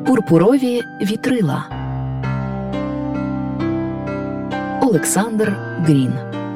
Пурпурові вітрила. Олександр Грін.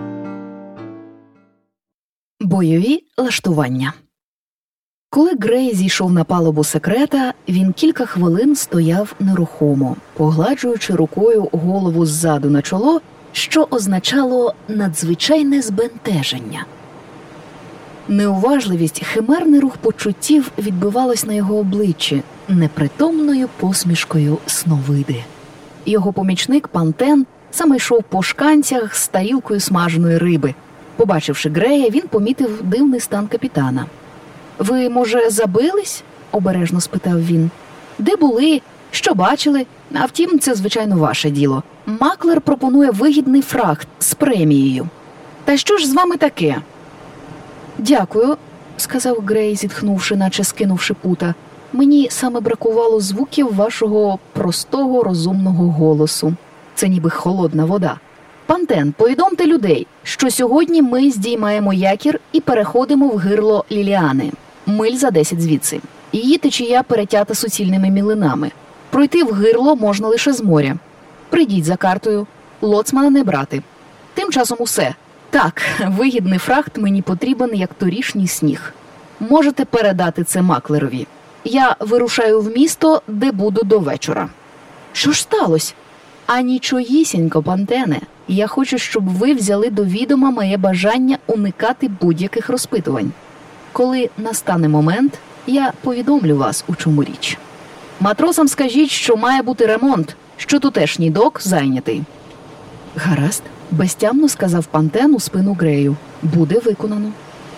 Бойові лаштування. Коли Грей зійшов на палубу секрета, він кілька хвилин стояв нерухомо, погладжуючи рукою голову ззаду на чоло, що означало надзвичайне збентеження. Неуважливість, химерний рух почуттів відбивалось на його обличчі непритомною посмішкою сновиди. Його помічник Пантен саме йшов по шканцях з тарілкою смаженої риби. Побачивши Грея, він помітив дивний стан капітана. «Ви, може, забились?» – обережно спитав він. «Де були? Що бачили? А втім, це, звичайно, ваше діло. Маклер пропонує вигідний фрахт з премією. Та що ж з вами таке?» «Дякую», – сказав Грей, зітхнувши, наче скинувши пута. «Мені саме бракувало звуків вашого простого, розумного голосу. Це ніби холодна вода. Пантен, повідомте людей, що сьогодні ми здіймаємо якір і переходимо в гирло Ліліани. Миль за 10 звідси. Її течія перетята суцільними мілинами. Пройти в гирло можна лише з моря. Прийдіть за картою. Лоцмана не брати. Тим часом усе. Так, вигідний фрахт мені потрібен, як торішній сніг. Можете передати це Маклерові. Я вирушаю в місто, де буду до вечора». «Що ж сталося?» «А нічогісінько, Пантене. Я хочу, щоб ви взяли до відома моє бажання уникати будь-яких розпитувань. Коли настане момент, я повідомлю вас, у чому річ. Матросам скажіть, що має бути ремонт, що тутешній док зайнятий». «Гаразд», – безтямно сказав Пантен у спину Грею. «Буде виконано».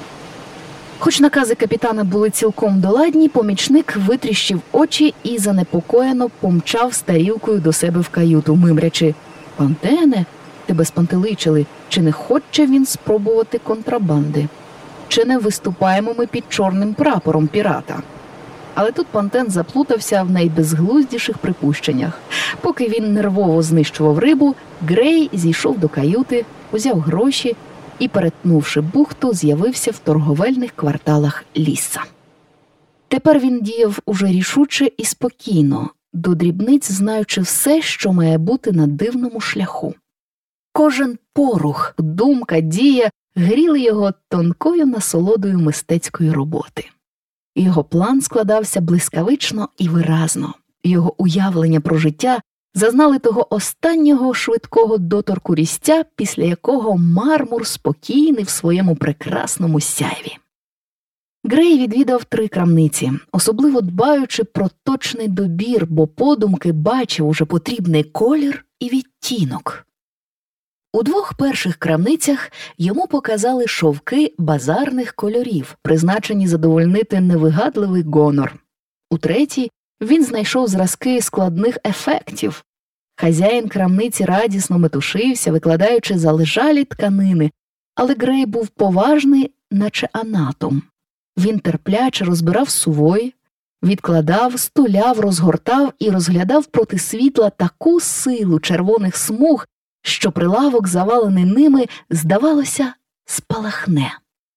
Хоч накази капітана були цілком доладні, помічник витріщив очі і занепокоєно помчав з тарілкою до себе в каюту, мимрячи: «Пантене, тебе спантеличили, чи не хоче він спробувати контрабанди? Чи не виступаємо ми під чорним прапором пірата?» Але тут Пантен заплутався в найбезглуздіших припущеннях. Поки він нервово знищував рибу, Грей зійшов до каюти, узяв гроші і, перетнувши бухту, з'явився в торговельних кварталах Лісса. Тепер він діяв уже рішуче і спокійно, до дрібниць знаючи все, що має бути на дивному шляху. Кожен порух, думка, дія гріли його тонкою насолодою мистецької роботи. Його план складався блискавично і виразно. Його уявлення про життя зазнали того останнього швидкого доторку різця, після якого мармур спокійний в своєму прекрасному сяйві. Грей відвідав 3 крамниці, особливо дбаючи про точний добір, бо подумки бачив уже потрібний колір і відтінок. У 2 перших крамницях йому показали шовки базарних кольорів, призначені задовольнити невигадливий гонор. У 3-й він знайшов зразки складних ефектів. Хазяїн крамниці радісно метушився, викладаючи залежалі тканини, але Грей був поважний, наче анатом. Він терпляче розбирав сувої, відкладав, стуляв, розгортав і розглядав проти світла таку силу червоних смуг, що прилавок, завалений ними, здавалося, спалахне.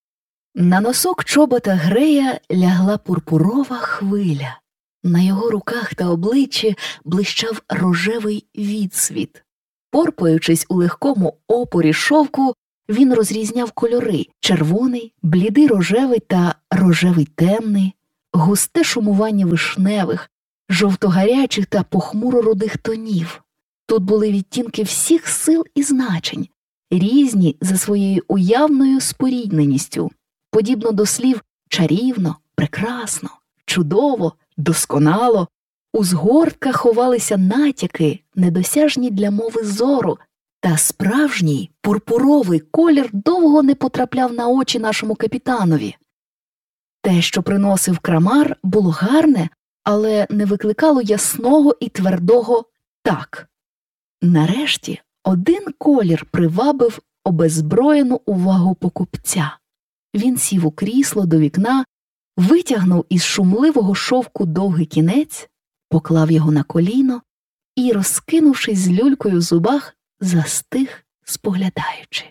На носок чобота Грея лягла пурпурова хвиля. На його руках та обличчі блищав рожевий відсвіт. Порпаючись у легкому опорі шовку, він розрізняв кольори – червоний, блідий рожевий та рожевий темний, густе шумування вишневих, жовтогарячих та похмуро-рудих тонів. Тут були відтінки всіх сил і значень, різні за своєю уявною спорідненістю, подібно до слів «чарівно», «прекрасно», «чудово», «досконало». У згортках ховалися натяки, недосяжні для мови зору, та справжній пурпуровий колір довго не потрапляв на очі нашому капітанові. Те, що приносив крамар, було гарне, але не викликало ясного і твердого «так». Нарешті один колір привабив обеззброєну увагу покупця. Він сів у крісло до вікна, витягнув із шумливого шовку довгий кінець, поклав його на коліно і, розкинувшись з люлькою в зубах, застиг, споглядаючи.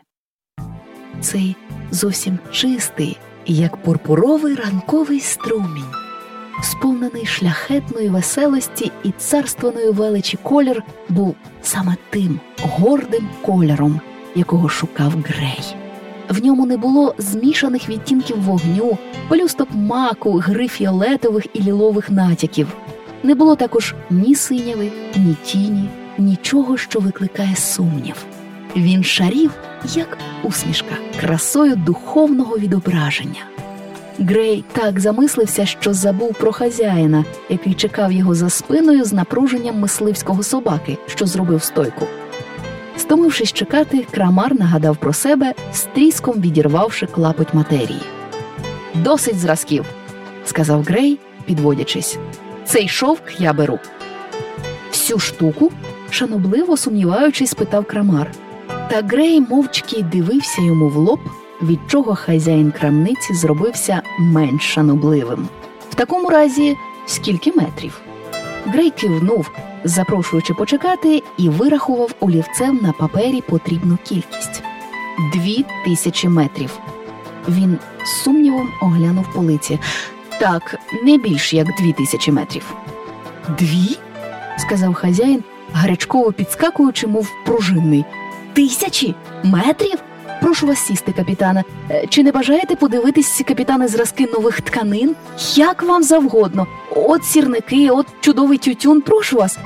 Цей зовсім чистий, як пурпуровий ранковий струмінь, сповнений шляхетної веселості і царственної величі колір був саме тим гордим кольором, якого шукав Грей. В ньому не було змішаних відтінків вогню, пелюсток маку, гри фіолетових і лілових натяків. Не було також ні синяви, ні тіні, нічого, що викликає сумнів. Він шарів, як усмішка, красою духовного відображення. Грей так замислився, що забув про хазяїна, який чекав його за спиною з напруженням мисливського собаки, що зробив стойку. Стомившись чекати, Крамар нагадав про себе, з тріском відірвавши клапоть матерії. «Досить зразків», – сказав Грей, підводячись. «Цей шовк я беру». «Всю штуку?» – шанобливо сумніваючись, спитав Крамар. Та Грей мовчки дивився йому в лоб, від чого хазяїн крамниці зробився менш шанобливим. «В такому разі, скільки метрів?» Грей кивнув, запрошуючи почекати, і вирахував олівцем на папері потрібну кількість. 2000 метрів. Він з сумнівом оглянув полиці. «Так, не більш як 2000 метрів». «Дві?» – сказав хазяїн, гарячково підскакуючи, мов пружинний. 1000 метрів? Прошу вас сісти, капітане. Чи не бажаєте подивитись, капітане, зразки нових тканин? Як вам завгодно. От сірники, от чудовий тютюн, прошу вас.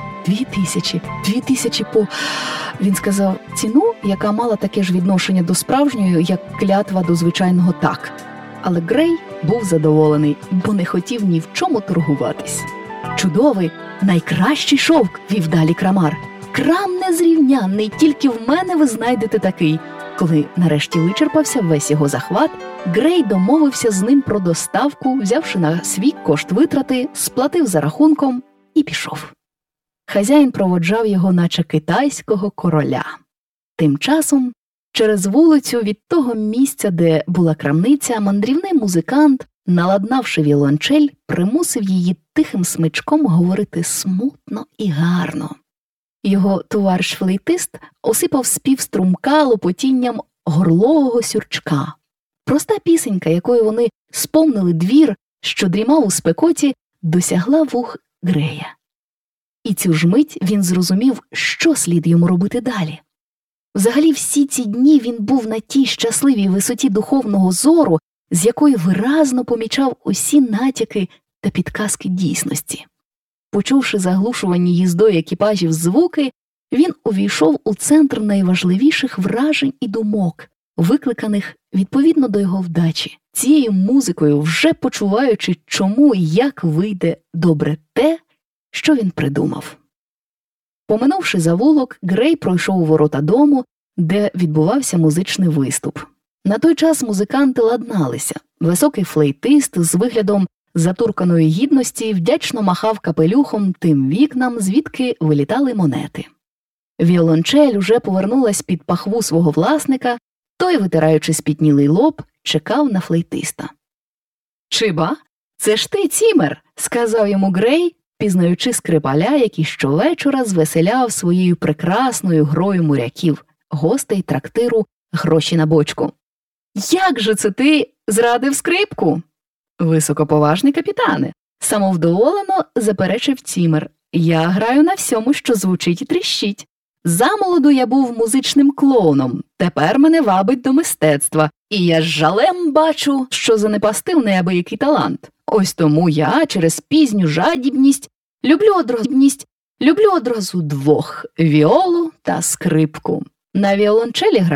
2000 по... Він сказав ціну, яка мала таке ж відношення до справжньої, як клятва до звичайного «так». Але Грей був задоволений, бо не хотів ні в чому торгуватись. «Чудовий, найкращий шовк», – вів далі Крамар. «Крам незрівнянний, тільки в мене ви знайдете такий». Коли нарешті вичерпався весь його захват, Грей домовився з ним про доставку, взявши на свій кошт витрати, сплатив за рахунком і пішов. Хазяїн проводжав його наче китайського короля. Тим часом, через вулицю від того місця, де була крамниця, мандрівний музикант, наладнавши віолончель, примусив її тихим смичком говорити смутно і гарно. Його товариш-флейтист осипав спів струмка лопотінням горлового сюрчка. Проста пісенька, якою вони сповнили двір, що дрімав у спекоті, досягла вух Грея. І цю ж мить він зрозумів, що слід йому робити далі. Взагалі всі ці дні він був на тій щасливій висоті духовного зору, з якої виразно помічав усі натяки та підказки дійсності. Почувши заглушувані їздою екіпажів звуки, він увійшов у центр найважливіших вражень і думок, викликаних відповідно до його вдачі, цією музикою вже почуваючи, чому і як вийде добре те, що він придумав. Поминувши завулок, Грей пройшов у ворота дому, де відбувався музичний виступ. На той час музиканти ладналися. Високий флейтист з виглядом затурканої гідності вдячно махав капелюхом тим вікнам, звідки вилітали монети. Віолончель уже повернулась під пахву свого власника, той, витираючи спітнілий лоб, чекав на флейтиста. «Чиба? Це ж ти, Цімер!» – сказав йому Грей, пізнаючи Скрипаля, який щовечора звеселяв своєю прекрасною грою моряків, гостей трактиру «Гроші на бочку». «Як же це ти зрадив скрипку?» «Високоповажний капітане», – самовдоволено заперечив Цімер. «Я граю на всьому, що звучить і тріщить. Замолоду я був музичним клоуном, тепер мене вабить до мистецтва, і я з жалем бачу, що занепастив неабиякий талант. Ось тому я через пізню жадібність люблю одразу двох – віолу та скрипку. На віолончелі граю